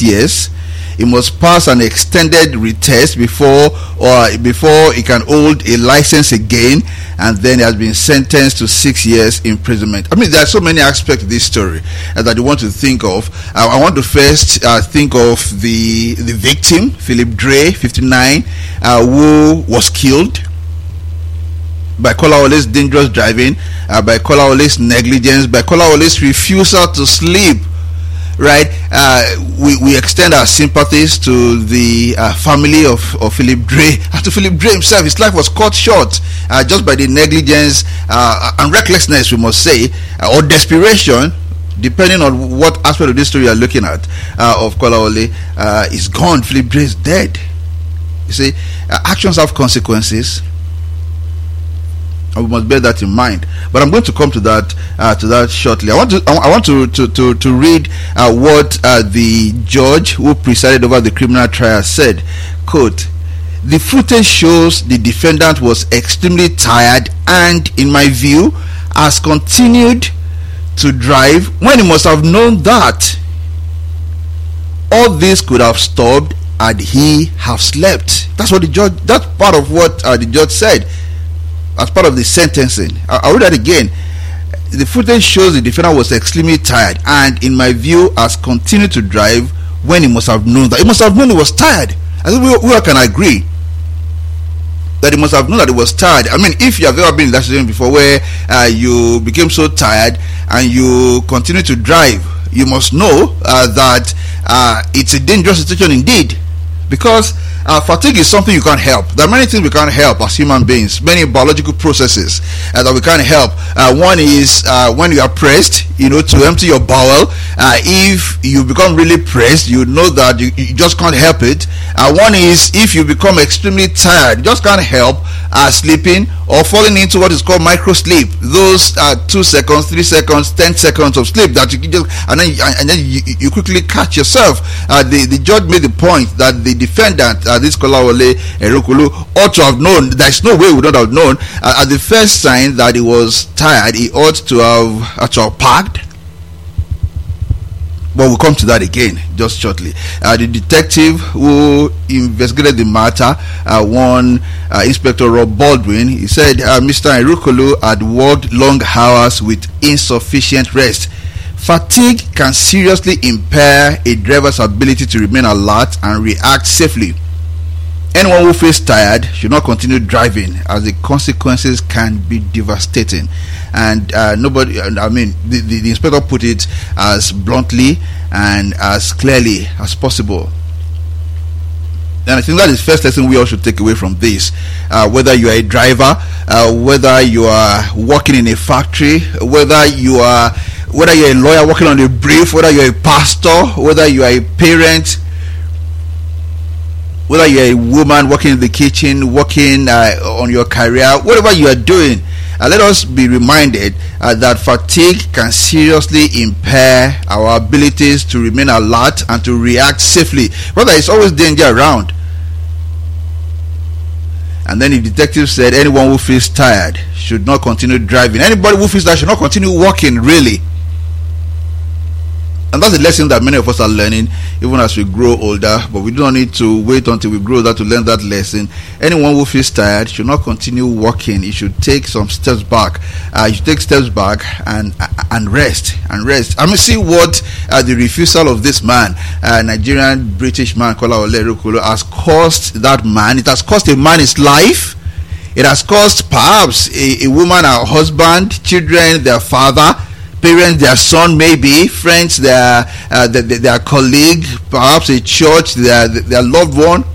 years. He must pass an extended retest before he can hold a license again, and then he has been sentenced to 6 years imprisonment. I mean, there are so many aspects to this story that you want to think of. I want to first think of the victim, Philip Dre, 59, who was killed by Kolawole's dangerous driving, by Kolawole's negligence, by Kolawole's refusal to sleep. Right, we extend our sympathies to the family of Philip Dre, and to Philip Dre himself. His life was cut short just by the negligence and recklessness, we must say, or desperation, depending on what aspect of this story you are looking at, of Kolawole. Is gone. Philip Dre is dead. You see, actions have consequences, and we must bear that in mind. But I'm going to come to that shortly. I want to read what the judge who presided over the criminal trial said. Quote: "The footage shows the defendant was extremely tired and, in my view, has continued to drive when he must have known that all this could have stopped had he have slept." That's what the judge. That's part of what the judge said as part of the sentencing. I'll read that again. The footage shows the defendant was extremely tired and, in my view, has continued to drive when he must have known that. He must have known he was tired. I think we all can agree that he must have known that he was tired. I mean, if you have ever been in that situation before where you became so tired and you continue to drive, you must know that it's a dangerous situation indeed, because fatigue is something you can't help. There are many things we can't help as human beings, many biological processes that we can't help. One is when you are pressed, to empty your bowel. If you become really pressed, you know that you just can't help it. One is if you become extremely tired, you just can't help sleeping or falling into what is called micro sleep. Those 2 seconds, 3 seconds, 10 seconds of sleep that you can just and then you quickly catch yourself. The judge made the point that the defendant, this Kolawole Erukulu, ought to have known. There's no way he would not have known at the first sign that he was tired. He ought to have parked. But we'll come to that again just shortly. The detective who investigated the matter, one Inspector Rob Baldwin, he said Mr. Erukulu had worked long hours with insufficient rest. Fatigue can seriously impair a driver's ability to remain alert and react safely. Anyone who feels tired should not continue driving, as the consequences can be devastating. And the inspector put it as bluntly and as clearly as possible. And I think that is the first lesson we all should take away from this. Whether you are a driver, whether you are working in a factory, whether you're a lawyer working on a brief, whether you're a pastor, whether you are a parent, whether you're a woman working in the kitchen, working on your career, whatever you are doing, let us be reminded that fatigue can seriously impair our abilities to remain alert and to react safely. But there is always danger around. And then the detective said anyone who feels tired should not continue driving. Anybody who feels that should not continue walking, really. And that's a lesson that many of us are learning even as we grow older, but we do not need to wait until we grow older to learn that lesson. Anyone who feels tired should not continue walking. You should take some steps back. You should take steps back and rest. I mean, see what the refusal of this man, Nigerian British man Kolawole Erukulu, has cost that man. It has cost a man his life. It has cost perhaps a woman her husband, children their father, parents their son, maybe friends their colleague, perhaps a church their loved one.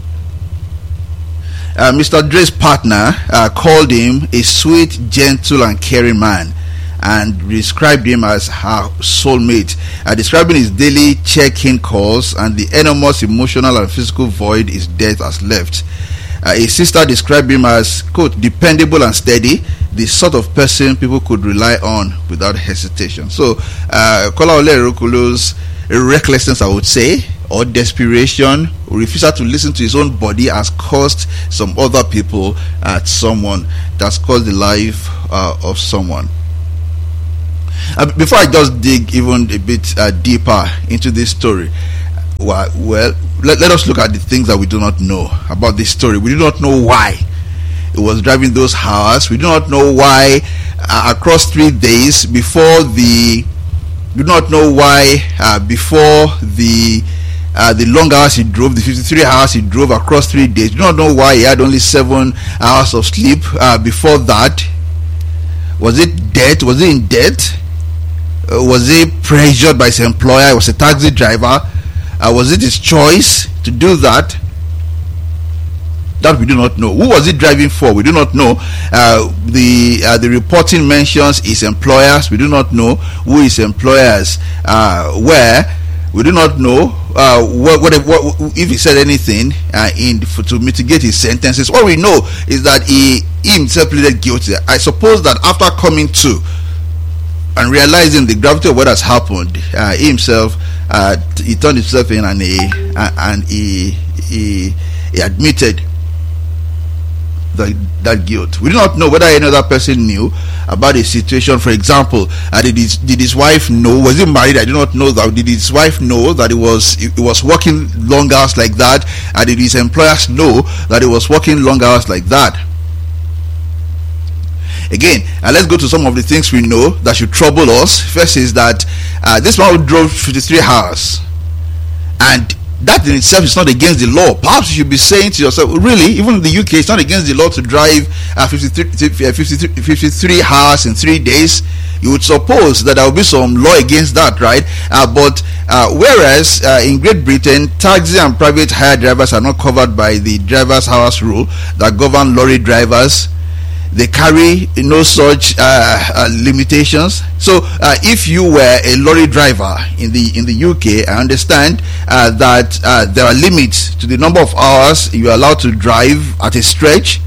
Mr. Dre's partner called him a sweet, gentle and caring man and described him as her soulmate, describing his daily check-in calls and the enormous emotional and physical void his death has left. His sister described him as, quote, dependable and steady, the sort of person people could rely on without hesitation. So, Kolawole Erukulu's recklessness, I would say, or desperation, or refusal to listen to his own body has cost some other people someone. That's caused the life of someone. Before I just dig even a bit deeper into this story, Well, let us look at the things that we do not know about this story. We do not know why it was driving those hours. We do not know why across 3 days before the. We do not know why before the long hours he drove, the 53 hours he drove across 3 days. We do not know why he had only 7 hours of sleep before that. Was it debt? Was he in debt? Was he pressured by his employer? He was a taxi driver. Was it his choice to do that? That we do not know. Who was he driving for? We do not know. The reporting mentions his employers. We do not know who his employers were. We do not know what if he said anything to mitigate his sentences. All we know is that he himself pleaded guilty. I suppose that after coming to and realizing the gravity of what has happened, he himself he turned himself in and he admitted that guilt. We do not know whether any other person knew about the situation. For example, did his wife know? Was he married? I do not know that. Did his wife know that he was working long hours like that? Did his employers know that he was working long hours like that? Again, let's go to some of the things we know that should trouble us. First is that this man drove 53 hours, and that in itself is not against the law. Perhaps you should be saying to yourself, really, even in the UK, it's not against the law to drive 53 hours in 3 days. You would suppose that there will be some law against that, right? But whereas in Great Britain, taxi and private hire drivers are not covered by the driver's hours rule that govern lorry drivers, they carry no such limitations. So if you were a lorry driver in the UK, I understand that there are limits to the number of hours you are allowed to drive at a stretch.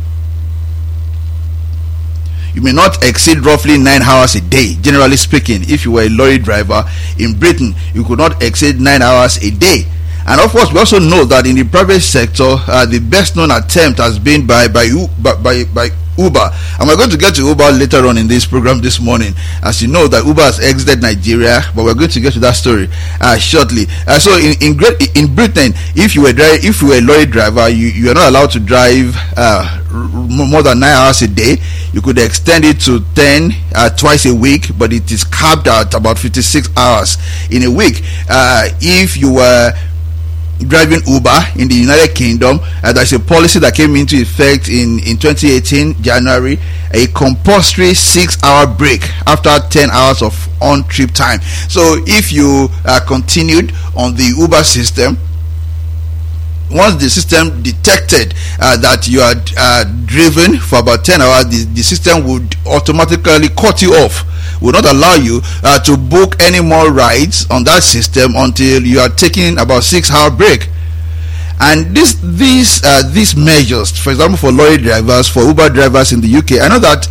You may not exceed roughly 9 hours a day, generally speaking. If you were a lorry driver in Britain, you could not exceed 9 hours a day. And of course, we also know that in the private sector, the best known attempt has been by Uber, and we're going to get to Uber later on in this program this morning. As you know, that Uber has exited Nigeria, but we're going to get to that story shortly. So in Britain, if you were a lorry driver, you are not allowed to drive more than 9 hours a day. You could extend it to 10 twice a week, but it is capped at about 56 hours in a week. If you were driving Uber in the United Kingdom, there's a policy that came into effect in 2018 January, a compulsory 6-hour break after 10 hours of on-trip time. So if you continued on the Uber system, once the system detected that you are driven for about 10 hours, the system would automatically cut you off, will not allow you to book any more rides on that system until you are taking about 6-hour break. And these measures, for example, for lorry drivers, for Uber drivers in the UK, I know that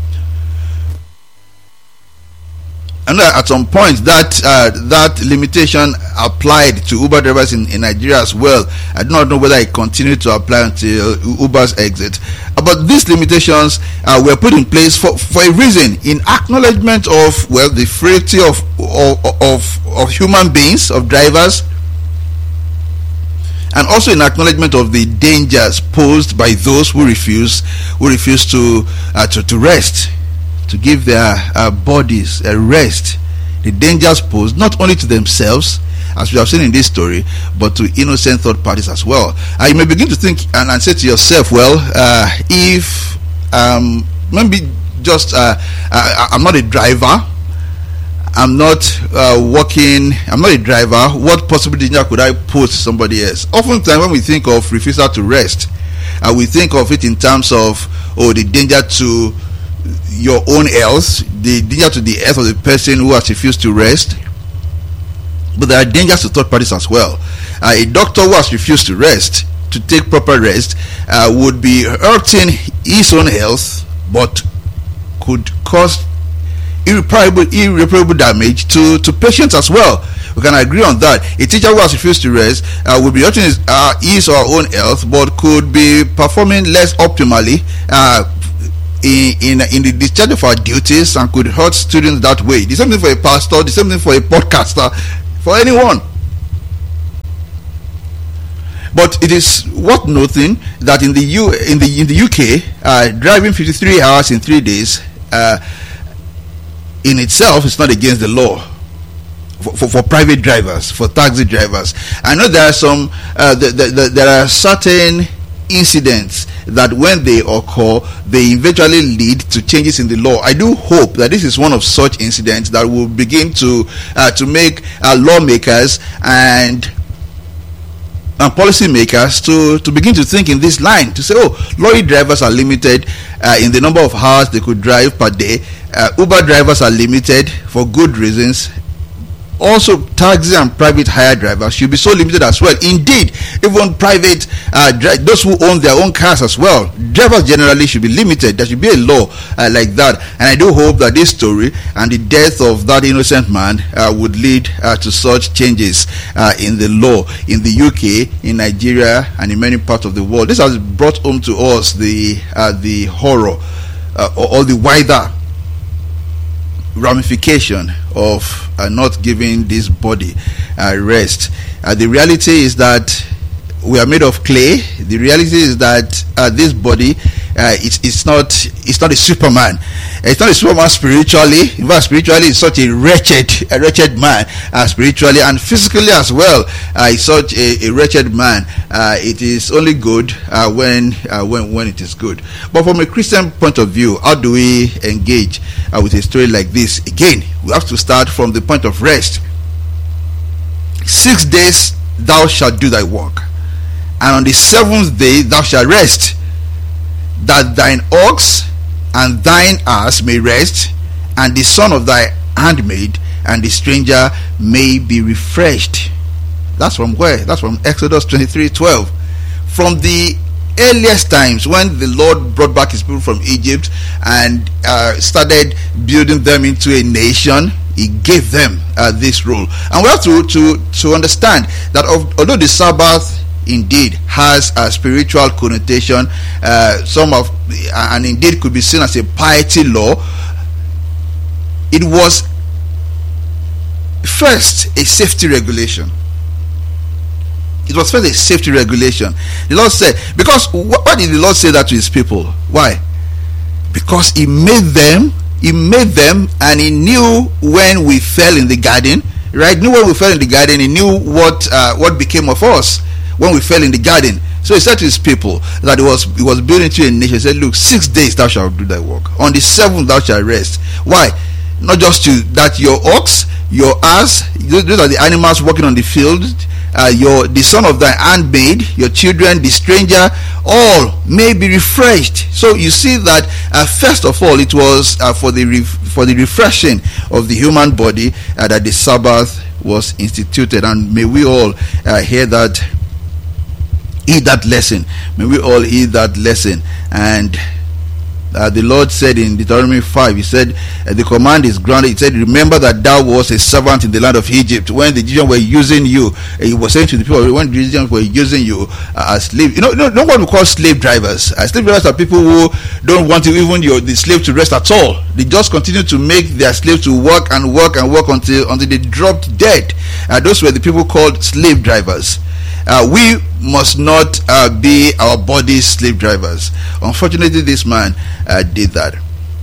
at some point that limitation applied to Uber drivers in Nigeria as well. I do not know whether it continued to apply until Uber's exit. But these limitations were put in place for a reason, in acknowledgement of the frailty of human beings, of drivers, and also in acknowledgement of the dangers posed by those who refuse to rest, to give their bodies a rest. The dangers posed not only to themselves, as we have seen in this story, but to innocent third parties as well. You may begin to think and say to yourself, if maybe just I'm not a driver, I'm not working, I'm not a driver, what possible danger could I pose to somebody else? Oftentimes when we think of refusal to rest, we think of it in terms of the danger to your own health, the danger to the health of the person who has refused to rest. But there are dangers to third parties as well. A doctor who has refused to rest, to take proper rest, would be hurting his own health, but could cause irreparable damage to patients as well. We can agree on that. A teacher who has refused to rest would be hurting his or her own health, but could be performing less optimally in the discharge of our duties, and could hurt students that way. The same thing for a pastor, the same thing for a podcaster, for anyone. But it is worth noting that in the UK, driving 53 hours in 3 days in itself is not against the law for private drivers, for taxi drivers. I know there are some there are certain incidents that when they occur, they eventually lead to changes in the law. I do hope that this is one of such incidents that will begin to make lawmakers and policymakers to begin to think in this line, to say, oh, lorry drivers are limited in the number of hours they could drive per day. Uber drivers are limited for good reasons. Also, taxi and private hire drivers should be so limited as well. Indeed, even private, those who own their own cars as well, drivers generally should be limited. There should be a law like that. And I do hope that this story and the death of that innocent man would lead to such changes in the law in the UK, in Nigeria, and in many parts of the world. This has brought home to us the horror or the wider ramification of not giving this body rest. The reality is that we are made of clay. The reality is that this body it's not a Superman. It's not a Superman spiritually. In fact, spiritually, it's such a wretched man, spiritually and physically as well. It's such a wretched man. It is only good when it is good. But from a Christian point of view, how do we engage with a story like this? Again, we have to start from the point of rest. 6 days thou shalt do thy work, and on the 7th day thou shalt rest, that thine ox and thine ass may rest, and the son of thy handmaid and the stranger may be refreshed. That's from where? That's from Exodus 23:12. From the earliest times when the Lord brought back his people from Egypt and started building them into a nation, he gave them this rule. And we have to understand that although the Sabbath indeed has a spiritual connotation, and indeed could be seen as a piety law, it was first a safety regulation. It was first a safety regulation. The Lord said, because why did the Lord say that to his people? Why? Because he made them, and he knew when we fell in the garden, right? He knew when we fell in the garden. He knew what became of us when we fell in the garden. So he said to his people that he was building to a nation. He said, look, 6 days thou shalt do thy work. On the 7th thou shalt rest. Why? Not just that your ox, your ass, those are the animals walking on the field, the son of thy handmaid, your children, the stranger, all may be refreshed. So you see that first of all, it was for the refreshing of the human body that the Sabbath was instituted. And may we all hear that, heed that lesson. May we all heed that lesson. And the Lord said in Deuteronomy 5, he said, the command is granted. He said, remember that thou wast a servant in the land of Egypt when the Egyptians were using you. He was saying to the people, when the Egyptians were using you as slaves. No what we call slave drivers. Slave drivers are people who don't want the slave to rest at all. They just continue to make their slave to work and work and work until they dropped dead. Those were the people called slave drivers. We must not be our body's slave drivers. Unfortunately, this man did that.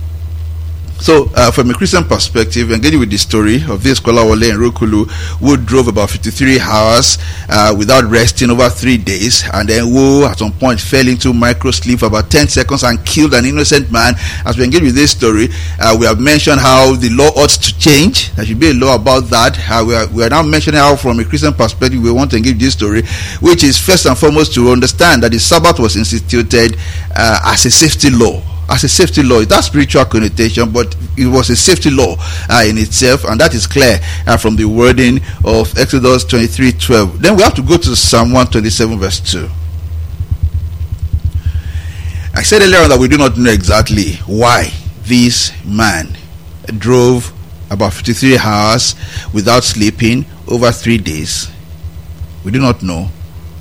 So, from a Christian perspective, engaging with the story of this Kolawole and Rokulu, who drove about 53 hours without resting over 3 days, and then who at some point fell into micro sleep for about 10 seconds and killed an innocent man. As we engage with this story, we have mentioned how the law ought to change. There should be a law about that. We are now mentioning how, from a Christian perspective, we want to engage this story, which is first and foremost to understand that the Sabbath was instituted as a safety law. As a safety law, it has spiritual connotation, but it was a safety law in itself, and that is clear from the wording of Exodus 23:12. Then we have to go to Psalm 127 verse 2. I said earlier on that we do not know exactly why this man drove about 53 hours without sleeping over 3 days. We do not know.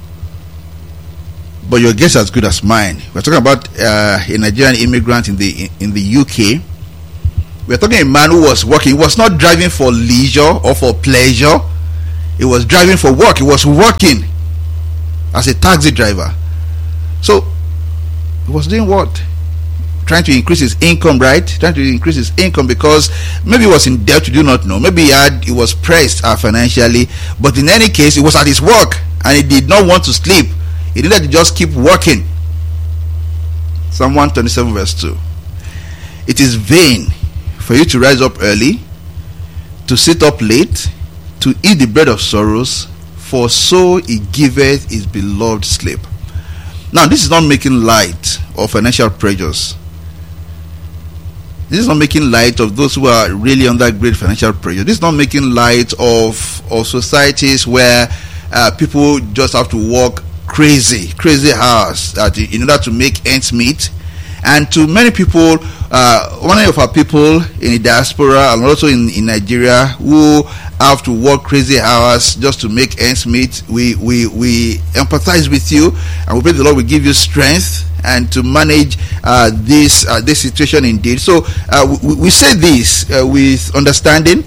But your guess is as good as mine. We're talking about a Nigerian immigrant in the UK. We're talking a man who was working. He was not driving for leisure or for pleasure. He was driving for work. He was working. as a taxi driver. So he was doing what? Trying to increase his income, right? Trying to increase his income because maybe he was in debt, you do not know. Maybe he was pressed financially. But in any case, he was at his work and he did not want to sleep. He needed to just keep working. Psalm 127 verse 2. It is vain for you to rise up early, to sit up late, to eat the bread of sorrows, for so he giveth his beloved sleep. Now, this is not making light of financial pressures. This is not making light of those who are really under great financial pressure. This is not making light of societies where people just have to work crazy hours in order to make ends meet. And to many people, one of our people in the diaspora and also in Nigeria who have to work crazy hours just to make ends meet, we empathize with you, and we pray the Lord will give you strength and to manage this situation indeed. So we say this with understanding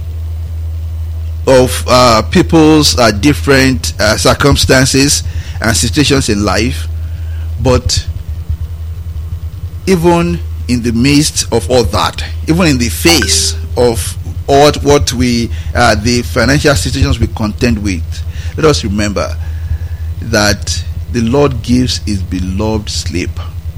of people's different circumstances and situations in life, but even in the midst of all that, even in the face of all what we the financial situations we contend with, let us remember that the Lord gives his beloved sleep.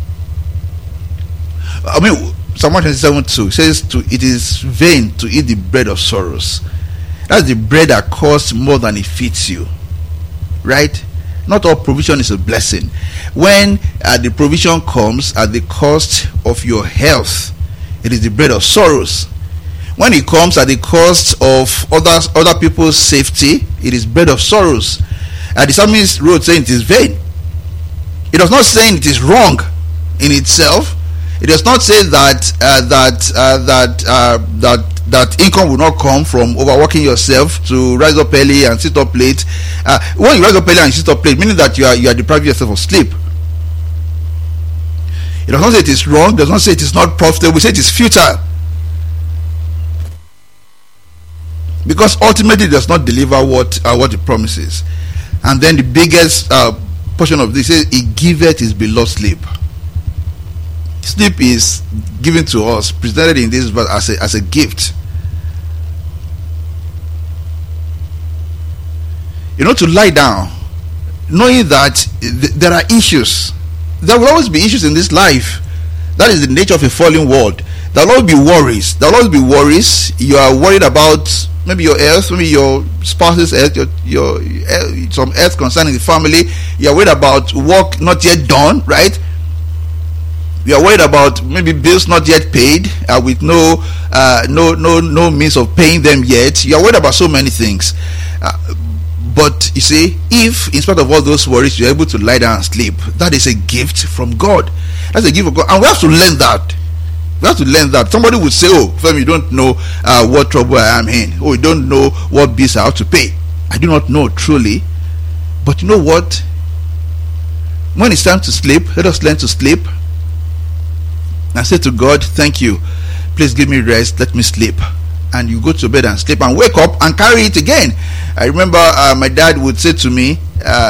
I mean, Psalm 127:2 says, it is vain to eat the bread of sorrows. That's the bread that costs more than it fits you, right? Not all provision is a blessing. When the provision comes at the cost of your health, it is the bread of sorrows. When it comes at the cost of other people's safety, it is bread of sorrows. The psalmist wrote saying it is vain. It does not say it is wrong in itself. It does not say that income will not come from overworking yourself to rise up early and sit up late. When you rise up early and sit up late, meaning that you are depriving yourself of sleep. It does not say it is wrong. It does not say it is not profitable. We say it is futile. Because ultimately it does not deliver what it promises. And then the biggest portion of this is, he giveth his beloved sleep. Sleep is given to us, presented in this verse as a gift. To lie down, knowing that there are issues. There will always be issues in this life. That is the nature of a fallen world. There will always be worries. There will always be worries. You are worried about maybe your health, maybe your spouse's health, your some health concerning the family. You are worried about work not yet done, right? You are worried about maybe bills not yet paid, with no means of paying them yet. You are worried about so many things. But you see, if in spite of all those worries, you're able to lie down and sleep, that is a gift from God. That's a gift of God. And we have to learn that. We have to learn that. Somebody would say, oh, Femi, you don't know what trouble I am in. Oh, you don't know what bills I have to pay. I do not know truly. But you know what? When it's time to sleep, let us learn to sleep. And say to God, thank you. Please give me rest. Let me sleep. And you go to bed and sleep and wake up and carry it again. I remember my dad would say to me,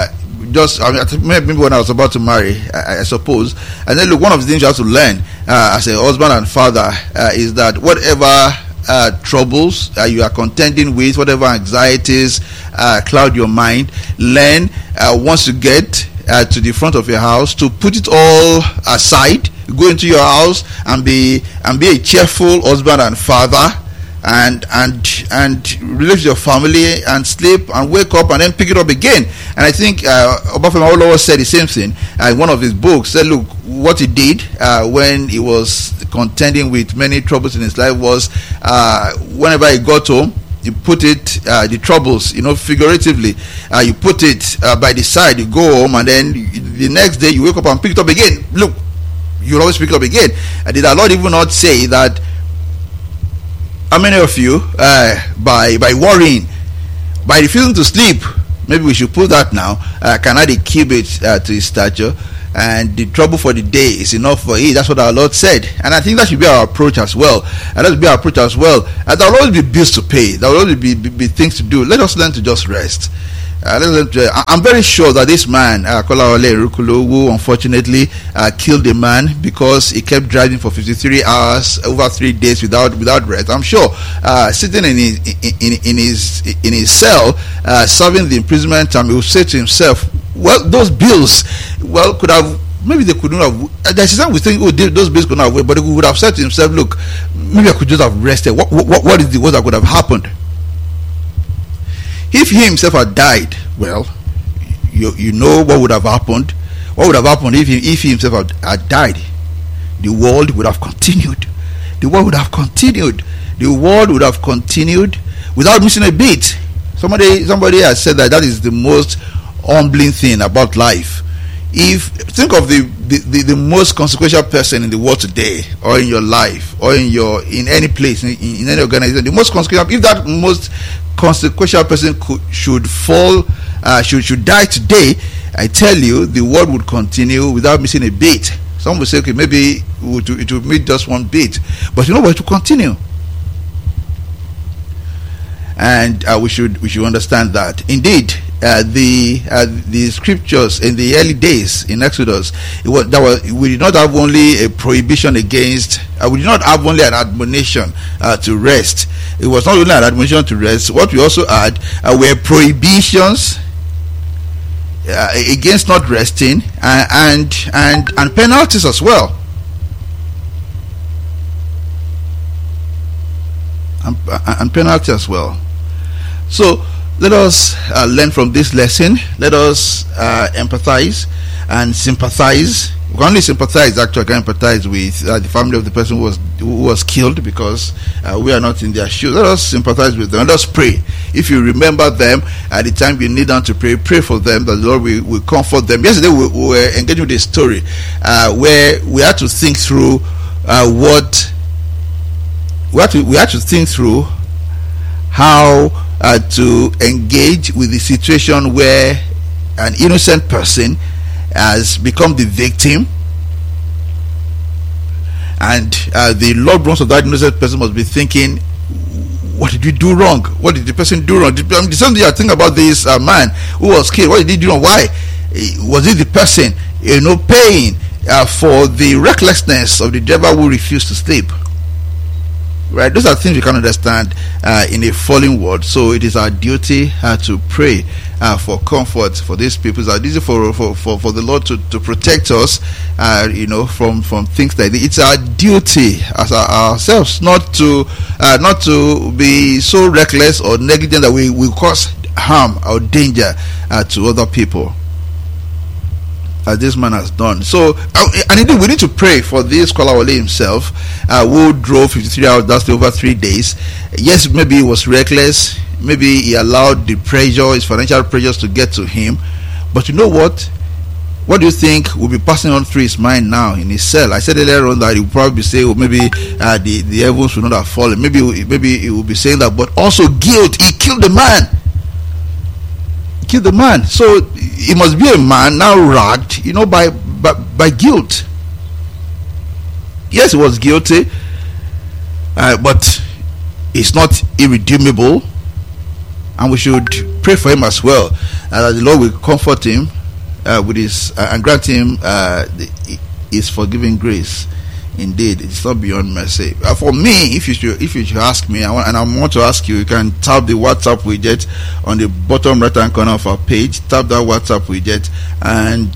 maybe when I was about to marry, I suppose, and then look, one of the things you have to learn as a husband and father is that whatever troubles you are contending with, whatever anxieties cloud your mind, learn once you get to the front of your house to put it all aside. Go into your house and be a cheerful husband and father, and relate with your family and sleep and wake up and then pick it up again. And I think Obafemi Awolowo said the same thing in one of his books. Said, look, what he did when he was contending with many troubles in his life was whenever he got home, you put it the troubles, figuratively, you put it by the side. You go home and then the next day you wake up and pick it up again. Look, you'll always pick it up again. Did our Lord even not say that? How many of you, by worrying, by refusing to sleep, maybe we should put that now, can add a cubit to his stature, and the trouble for the day is enough for it. That's what our Lord said. And I think that should be our approach as well. And that should be our approach as well. There will always be bills to pay. There will always be things to do. Let us learn to just rest. I'm very sure that this man, Kolawole Erukulo, who unfortunately killed a man because he kept driving for 53 hours over 3 days without rest. I'm sure sitting in his cell, serving the imprisonment time, he would say to himself, well, those bills, could have. Maybe they couldn't have. There's some we think, those bills couldn't have waited, but he would have said to himself, look, maybe I could just have rested. What is the worst that could have happened? If he himself had died, well, you know what would have happened. What would have happened if he himself had died? The world would have continued. The world would have continued. The world would have continued without missing a beat. Somebody has said that is the most humbling thing about life. Think of the most consequential person in the world today, or in your life, or in any place, in any organization, the most consequential. If that most consequential person should die today, I tell you, the world would continue without missing a beat. Some will say, okay, maybe it will meet just one beat, but you know what? It will continue. And we should understand that. Indeed, the scriptures in the early days in Exodus, we did not have only a prohibition against. We did not have only an admonition to rest. It was not only an admonition to rest. What we also had were prohibitions against not resting, and penalties as well. And penalty as well. So let us learn from this lesson. Let us empathize and sympathize. We can only sympathize. Actually, I can empathize with the family of the person who was killed, because we are not in their shoes. Let us sympathize with them. Let us pray. If you remember them at the time you need them to pray for them, that the Lord will comfort them. Yesterday we were engaging with a story where we had to think through we had to think through how to engage with the situation where an innocent person has become the victim, and the loved ones of that innocent person must be thinking, what did we do wrong? What did the person do wrong? The same thing I think about this man who was killed. What did he do wrong? Why was it the person paying for the recklessness of the driver who refused to sleep? Right, those are things we can understand in a fallen world. So it is our duty to pray for comfort for these people. It's our duty for the Lord to protect us, from things like this. It's our duty as ourselves not to be so reckless or negligent that we cause harm or danger to other people, as this man has done. So, and indeed, we need to pray for this Kolawole himself, who drove 53 hours, that's over 3 days. Yes, maybe he was reckless. Maybe he allowed the pressure, his financial pressures, to get to him. But you know what? What do you think will be passing on through his mind now in his cell? I said earlier on that he will probably say, well, maybe the heavens will not have fallen. Maybe he will be saying that, but also guilt. He killed the man. Kill the man. So he must be a man now ragged, by guilt. Yes, he was guilty, but it's not irredeemable, and we should pray for him as well, that the Lord will comfort him with his and grant him his forgiving grace. Indeed, it's not beyond mercy. For me, if you should ask me, I want to ask you, you can tap the WhatsApp widget on the bottom right hand corner of our page. Tap that WhatsApp widget and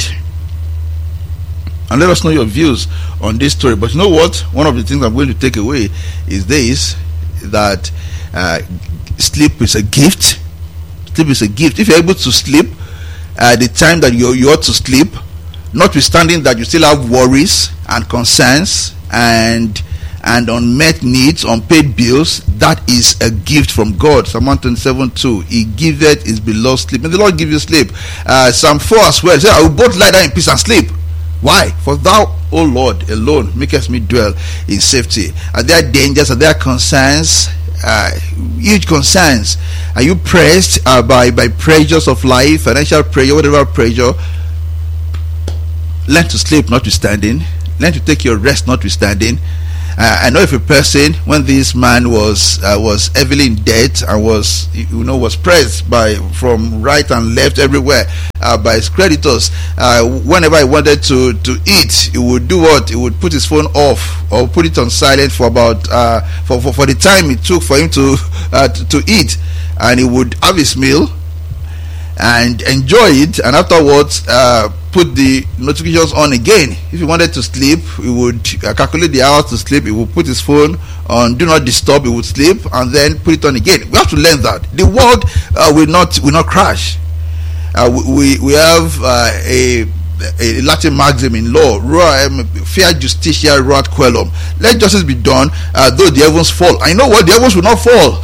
let us know your views on this story. But you know what? One of the things I'm going to take away is this: that sleep is a gift. Sleep is a gift. If you're able to sleep at the time that you ought to sleep, notwithstanding that you still have worries and concerns and unmet needs, unpaid bills, that is a gift from God. Psalm 127:2, He giveth His beloved sleep. May the Lord give you sleep. Psalm 4 as well, says, I will both lie down in peace and sleep. Why? For thou, O Lord, alone makest me dwell in safety. Are there dangers? Are there concerns? Huge concerns. Are you pressed by pressures of life, financial pressure, whatever pressure? Learn to sleep notwithstanding. Learn to take your rest notwithstanding. I know if a person, when this man was heavily in debt and was pressed from right and left everywhere by his creditors, whenever he wanted to eat, he would do what? He would put his phone off or put it on silent for about for the time it took for him to eat, and he would have his meal and enjoy it, and afterwards put the notifications on again. If he wanted to sleep, he would calculate the hours to sleep. He would put his phone on do not disturb. He would sleep and then put it on again. We have to learn that the world will not crash. We have a Latin maxim in law: "Fiat justitia ruat coelum." Let justice be done, though the heavens fall. I know what, the heavens will not fall.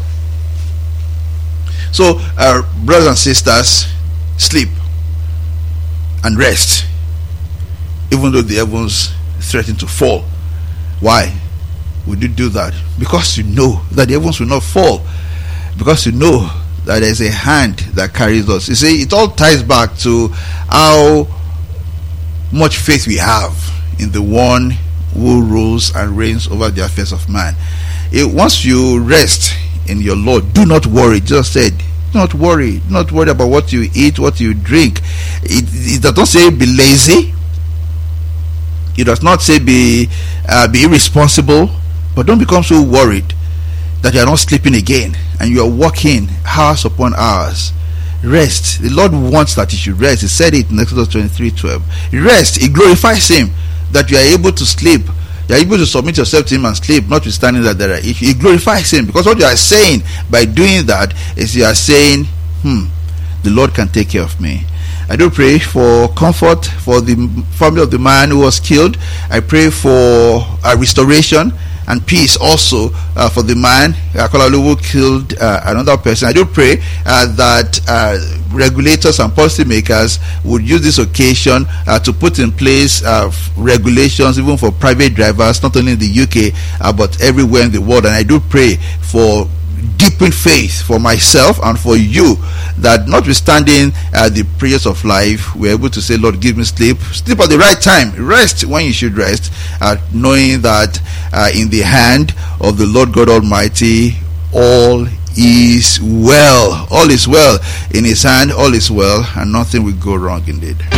So, brothers and sisters, sleep and rest, even though the heavens threaten to fall. Why would you do that? Because you know that the heavens will not fall. Because you know that there's a hand that carries us. You see, it all ties back to how much faith we have in the one who rules and reigns over the affairs of man. Once you rest in your Lord, do not worry. Jesus said, do not worry. Do not worry about what you eat, what you drink. It does not say be lazy. It does not say be irresponsible. But don't become so worried that you are not sleeping again and you are working hours upon hours. Rest. The Lord wants that you should rest. He said it in Exodus 23:12. Rest. It glorifies Him that you are able to sleep. You are able to submit yourself to Him and sleep, notwithstanding that there are issues. It glorifies Him, because what you are saying by doing that is you are saying, the Lord can take care of me. I do pray for comfort for the family of the man who was killed. I pray for restoration and peace also for the man who killed another person. I do pray that regulators and policymakers would use this occasion to put in place regulations even for private drivers, not only in the UK but everywhere in the world. And I do pray for deepened faith for myself and for you, that notwithstanding the prayers of life, we're able to say, Lord, give me sleep at the right time, rest when you should rest, knowing that in the hand of the Lord God Almighty all is well. All is well. In His hand all is well, and nothing will go wrong indeed.